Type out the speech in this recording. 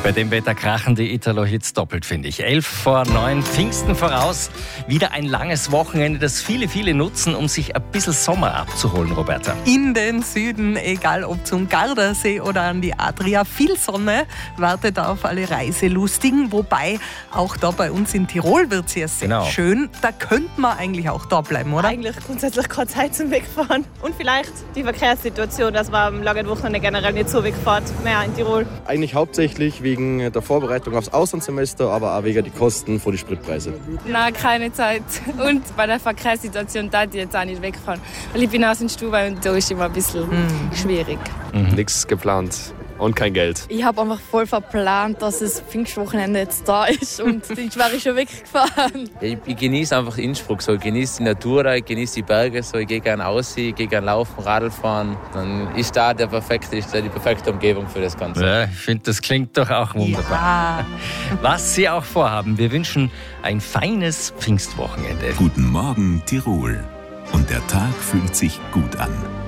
Bei dem Wetter krachen die Italo-Hits doppelt, finde ich. 11:09, Pfingsten voraus. Wieder ein langes Wochenende, das viele nutzen, um sich ein bisschen Sommer abzuholen, Roberta. In den Süden, egal ob zum Gardasee oder an die Adria, viel Sonne wartet auf alle Reiselustigen. Wobei auch da bei uns in Tirol wird es ja sehr schön. Da könnte man eigentlich auch da bleiben, oder? Eigentlich grundsätzlich keine Zeit zum Wegfahren. Und vielleicht die Verkehrssituation, dass man am langen Wochenende generell nicht so wegfährt, mehr in Tirol. Eigentlich hauptsächlich wegen der Vorbereitung aufs Auslandssemester, aber auch wegen die Kosten für die Spritpreise. Nein, keine Zeit. Und bei der Verkehrssituation darf ich jetzt auch nicht wegfahren. Weil ich bin aus dem Stubai und da ist immer ein bisschen schwierig. Nichts geplant. Und kein Geld. Ich habe einfach voll verplant, dass das Pfingstwochenende jetzt da ist und ich wäre schon weggefahren. Ich genieße einfach Innsbruck, so. Ich genieße die Natur, ich genieße die Berge, so. Ich gehe gerne aus, ich gehe gerne laufen, Radl fahren. Dann ist da die perfekte Umgebung für das Ganze. Ja, ich finde, das klingt doch auch wunderbar. Ja. Was Sie auch vorhaben, wir wünschen ein feines Pfingstwochenende. Guten Morgen, Tirol. Und der Tag fühlt sich gut an.